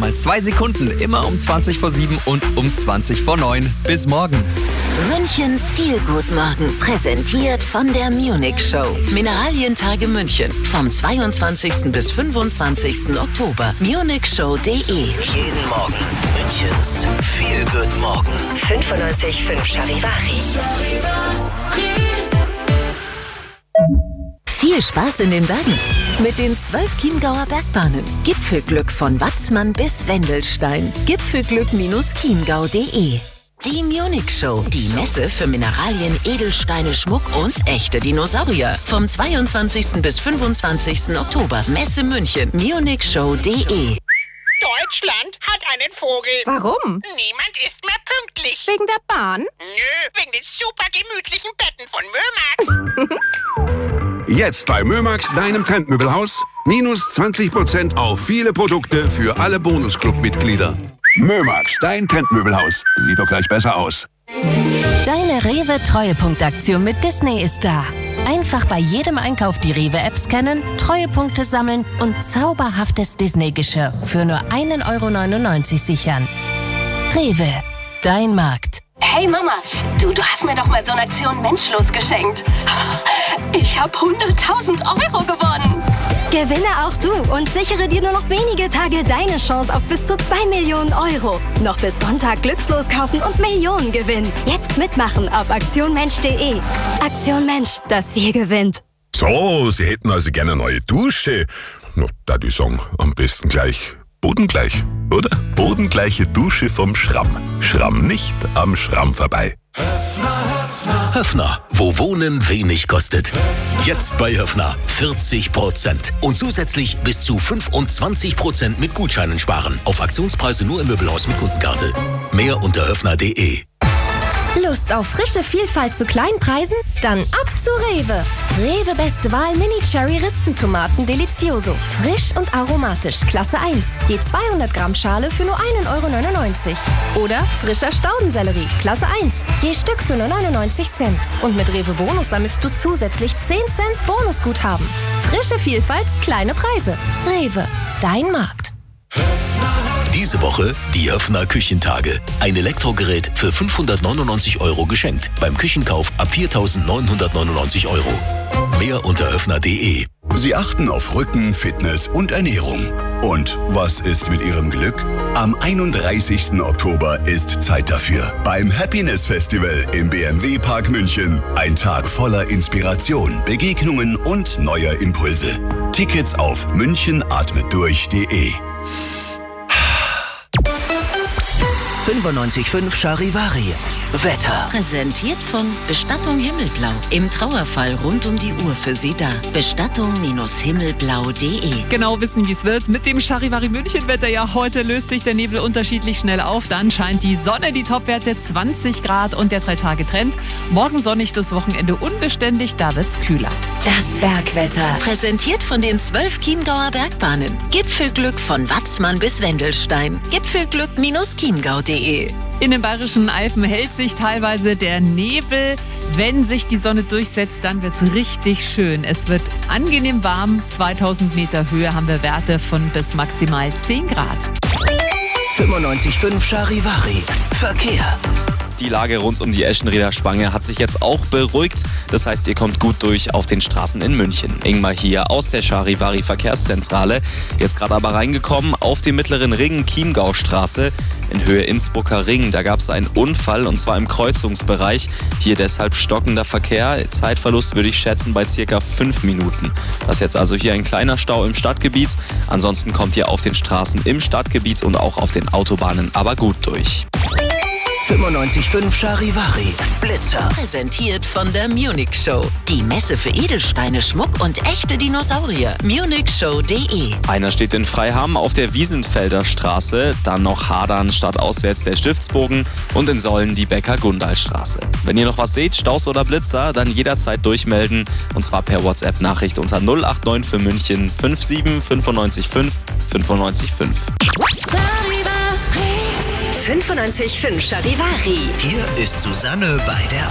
mal 2 Sekunden, immer um 20 vor 7 und um 20 vor 9. Bis morgen. Münchens Feel-Good-Morgen, präsentiert von der Munich Show. Mineralientage München, vom 22. bis 25. Oktober. munichshow.de. Jeden Morgen Münchens Feel-Good-Morgen. 95.5 Charivari. Viel Spaß in den Bergen mit den 12 Chiemgauer Bergbahnen. Gipfelglück von Watzmann bis Wendelstein. Gipfelglück-chiemgau.de. Die Munich Show, die Messe für Mineralien, Edelsteine, Schmuck und echte Dinosaurier. Vom 22. bis 25. Oktober. Messe München. munichshow.de. Deutschland hat einen Vogel. Warum? Niemand ist mehr pünktlich. Wegen der Bahn? Nö, wegen den super gemütlichen Betten von Mömax. Jetzt bei Mömax, deinem Trendmöbelhaus, minus 20% auf viele Produkte für alle Bonusclub-Mitglieder. Mömax, dein Trendmöbelhaus. Sieht doch gleich besser aus. Deine Rewe-Treuepunktaktion mit Disney ist da. Einfach bei jedem Einkauf die Rewe-App scannen, Treuepunkte sammeln und zauberhaftes Disney-Geschirr für nur 1,99 € sichern. Rewe, dein Markt. Hey Mama, du hast mir doch mal so eine Aktion Menschlos geschenkt. Ich habe 100.000 € gewonnen. Gewinne auch du und sichere dir nur noch wenige Tage deine Chance auf bis zu 2 Millionen €. Noch bis Sonntag glückslos kaufen und Millionen gewinnen. Jetzt mitmachen auf aktionmensch.de. Aktion Mensch, das Wir gewinnt. So, Sie hätten also gerne eine neue Dusche. Na, da die sagen, am besten gleich bodengleich, oder? Bodengleiche Dusche vom Schramm. Schramm nicht am Schramm vorbei. Höffner, wo Wohnen wenig kostet. Jetzt bei Höffner 40% und zusätzlich bis zu 25% mit Gutscheinen sparen. Auf Aktionspreise nur im Möbelhaus mit Kundenkarte. Mehr unter höffner.de. Lust auf frische Vielfalt zu kleinen Preisen? Dann ab zu Rewe. Rewe beste Wahl Mini-Cherry-Ristentomaten Delicioso. Frisch und aromatisch, Klasse 1. Je 200 Gramm Schale für nur 1,99 € Oder frischer Staudensellerie, Klasse 1. Je Stück für nur 99 Cent. Und mit Rewe Bonus sammelst du zusätzlich 10 Cent Bonusguthaben. Frische Vielfalt, kleine Preise. Rewe, dein Markt. Diese Woche die Höffner Küchentage. Ein Elektrogerät für 599 € geschenkt. Beim Küchenkauf ab 4.999 €. Mehr unter höffner.de. Sie achten auf Rücken, Fitness und Ernährung. Und was ist mit Ihrem Glück? Am 31. Oktober ist Zeit dafür. Beim Happiness Festival im BMW Park München. Ein Tag voller Inspiration, Begegnungen und neuer Impulse. Tickets auf münchenatmetdurch.de. 95.5 Charivari. Wetter. Präsentiert von Bestattung Himmelblau. Im Trauerfall rund um die Uhr für Sie da. Bestattung-himmelblau.de. Genau wissen, wie es wird. Mit dem Charivari München-Wetter ja heute löst sich der Nebel unterschiedlich schnell auf. Dann scheint die Sonne, die Topwerte 20 Grad und der 3-Tage-Trend. Morgen sonnig, das Wochenende unbeständig, da wird's kühler. Das Bergwetter. Präsentiert von den 12 Chiemgauer Bergbahnen. Gipfelglück von Watzmann bis Wendelstein. Gipfelglück-chiemgau.de. In den Bayerischen Alpen hält sich teilweise der Nebel. Wenn sich die Sonne durchsetzt, dann wird's richtig schön. Es wird angenehm warm. 2000 Meter Höhe haben wir Werte von bis maximal 10 Grad. 95.5 Charivari. Verkehr. Die Lage rund um die Eschenrieder Spange hat sich jetzt auch beruhigt. Das heißt, ihr kommt gut durch auf den Straßen in München. Ingmar hier aus der Charivari Verkehrszentrale. Jetzt gerade aber reingekommen auf dem mittleren Ring Chiemgaustraße in Höhe Innsbrucker Ring. Da gab es einen Unfall und zwar im Kreuzungsbereich. Hier deshalb stockender Verkehr. Zeitverlust würde ich schätzen bei circa 5 Minuten. Das ist jetzt also hier ein kleiner Stau im Stadtgebiet. Ansonsten kommt ihr auf den Straßen im Stadtgebiet und auch auf den Autobahnen aber gut durch. 95.5 Charivari. Blitzer. Präsentiert von der Munich Show. Die Messe für Edelsteine, Schmuck und echte Dinosaurier. munichshow.de. Einer steht in Freiham auf der Wiesenfelder Straße, dann noch Hadern stadtauswärts der Stiftsbogen und in Sollen die Becker-Gundal-Straße. Wenn ihr noch was seht, Staus oder Blitzer, dann jederzeit durchmelden und zwar per WhatsApp-Nachricht unter 089 für München 57 95 5 95 5. 95.5 Charivari. Hier ist Susanne Weider.